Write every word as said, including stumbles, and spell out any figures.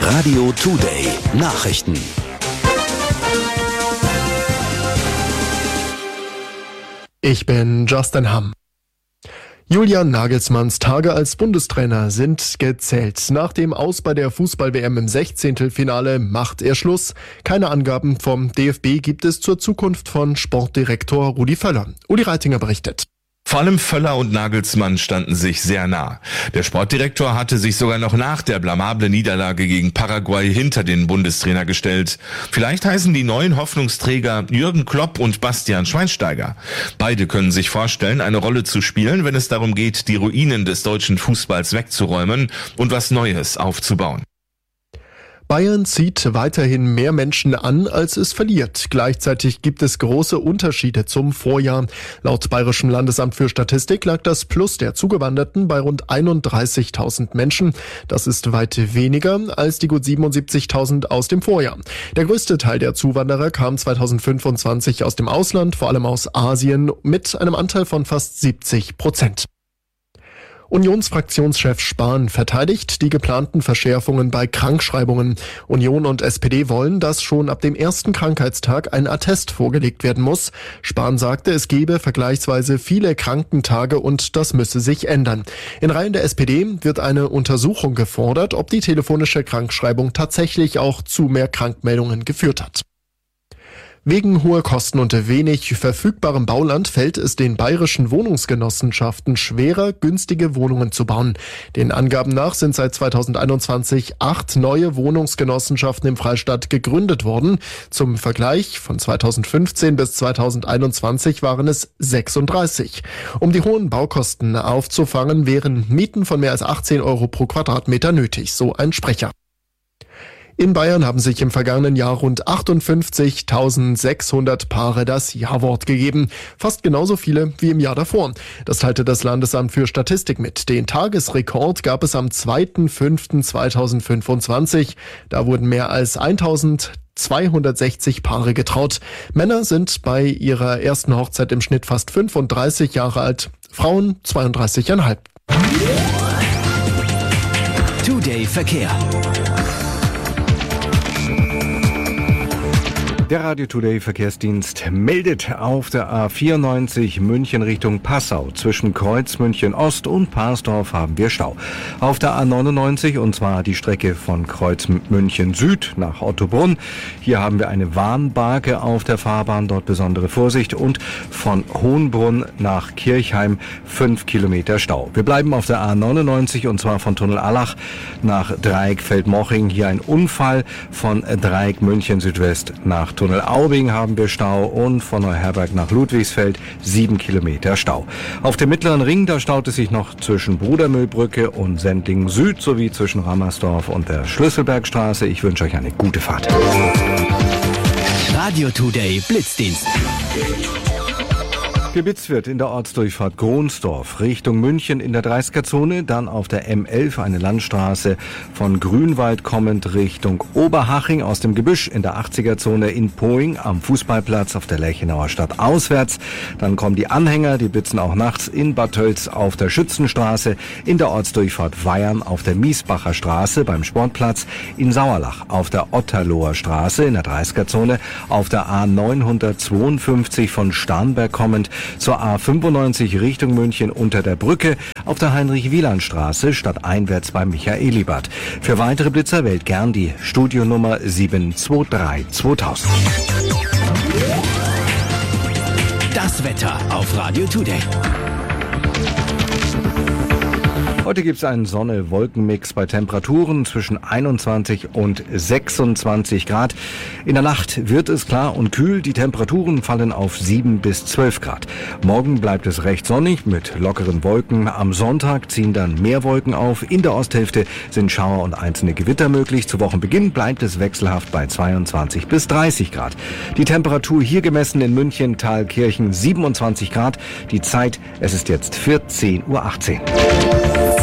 Radio Today Nachrichten. Ich bin Justin Hamm. Julian Nagelsmanns Tage als Bundestrainer sind gezählt. Nach dem Aus bei der Fußball-W M im Sechzehntelfinale macht er Schluss. Keine Angaben vom D F B gibt es zur Zukunft von Sportdirektor Rudi Völler. Uli Reitinger berichtet. Vor allem Völler und Nagelsmann standen sich sehr nah. Der Sportdirektor hatte sich sogar noch nach der blamable Niederlage gegen Paraguay hinter den Bundestrainer gestellt. Vielleicht heißen die neuen Hoffnungsträger Jürgen Klopp und Bastian Schweinsteiger. Beide können sich vorstellen, eine Rolle zu spielen, wenn es darum geht, die Ruinen des deutschen Fußballs wegzuräumen und was Neues aufzubauen. Bayern zieht weiterhin mehr Menschen an, als es verliert. Gleichzeitig gibt es große Unterschiede zum Vorjahr. Laut Bayerischem Landesamt für Statistik lag das Plus der Zugewanderten bei rund einunddreißigtausend Menschen. Das ist weit weniger als die gut siebenundsiebzigtausend aus dem Vorjahr. Der größte Teil der Zuwanderer kam zweitausendfünfundzwanzig aus dem Ausland, vor allem aus Asien, mit einem Anteil von fast siebzig Prozent. Unionsfraktionschef Spahn verteidigt die geplanten Verschärfungen bei Krankschreibungen. Union und S P D wollen, dass schon ab dem ersten Krankheitstag ein Attest vorgelegt werden muss. Spahn sagte, es gebe vergleichsweise viele Krankentage und das müsse sich ändern. In Reihen der S P D wird eine Untersuchung gefordert, ob die telefonische Krankschreibung tatsächlich auch zu mehr Krankmeldungen geführt hat. Wegen hoher Kosten und wenig verfügbarem Bauland fällt es den bayerischen Wohnungsgenossenschaften schwerer, günstige Wohnungen zu bauen. Den Angaben nach sind seit zweitausendeinundzwanzig acht neue Wohnungsgenossenschaften im Freistaat gegründet worden. Zum Vergleich, von zweitausendfünfzehn bis zweitausendeinundzwanzig waren es sechsunddreißig. Um die hohen Baukosten aufzufangen, wären Mieten von mehr als achtzehn Euro pro Quadratmeter nötig, so ein Sprecher. In Bayern haben sich im vergangenen Jahr rund achtundfünfzigtausendsechshundert Paare das Ja-Wort gegeben. Fast genauso viele wie im Jahr davor. Das teilte das Landesamt für Statistik mit. Den Tagesrekord gab es am zweiter fünfter zweitausendfünfundzwanzig. Da wurden mehr als eintausendzweihundertsechzig Paare getraut. Männer sind bei ihrer ersten Hochzeit im Schnitt fast fünfunddreißig Jahre alt, Frauen zweiunddreißig Komma fünf. Today Verkehr. Der Radio Today Verkehrsdienst meldet auf der A vierundneunzig München Richtung Passau. Zwischen Kreuz München Ost und Parsdorf haben wir Stau. Auf der A neunundneunzig, und zwar die Strecke von Kreuz München Süd nach Ottobrunn. Hier haben wir eine Warnbarke auf der Fahrbahn, dort besondere Vorsicht. Und von Hohenbrunn nach Kirchheim fünf Kilometer Stau. Wir bleiben auf der A neunundneunzig, und zwar von Tunnel Allach nach Dreieck Feldmoching. Hier ein Unfall von Dreieck München Südwest nach Tunnel Aubing haben wir Stau und von Neuherberg nach Ludwigsfeld sieben Kilometer Stau. Auf dem Mittleren Ring, da staut es sich noch zwischen Brudermühlbrücke und Sendling Süd sowie zwischen Rammersdorf und der Schlüsselbergstraße. Ich wünsche euch eine gute Fahrt. Radio Today Blitzdienst. Geblitzt wird in der Ortsdurchfahrt Gronsdorf Richtung München in der dreißiger-Zone, dann auf der M elf eine Landstraße von Grünwald kommend Richtung Oberhaching, aus dem Gebüsch in der achtziger-Zone in Poing am Fußballplatz auf der Lerchenauer Stadt auswärts. Dann kommen die Anhänger, die blitzen auch nachts in Bad Tölz auf der Schützenstraße, in der Ortsdurchfahrt Weyern auf der Miesbacher Straße beim Sportplatz, in Sauerlach auf der Otterloher Straße in der dreißiger-Zone, auf der A neunhundertzweiundfünfzig von Starnberg kommend zur A fünfundneunzig Richtung München unter der Brücke, auf der Heinrich-Wieland-Straße stadteinwärts beim Michaelibad. Für weitere Blitzer wählt gern die Studionummer sieben zwei drei zweitausend. Das Wetter auf Radio Today. Heute gibt es einen Sonne-Wolken-Mix bei Temperaturen zwischen einundzwanzig und sechsundzwanzig Grad. In der Nacht wird es klar und kühl. Die Temperaturen fallen auf sieben bis zwölf Grad. Morgen bleibt es recht sonnig mit lockeren Wolken. Am Sonntag ziehen dann mehr Wolken auf. In der Osthälfte sind Schauer und einzelne Gewitter möglich. Zu Wochenbeginn bleibt es wechselhaft bei zweiundzwanzig bis dreißig Grad. Die Temperatur hier gemessen in München, Thalkirchen siebenundzwanzig Grad. Die Zeit, es ist jetzt vierzehn Uhr achtzehn.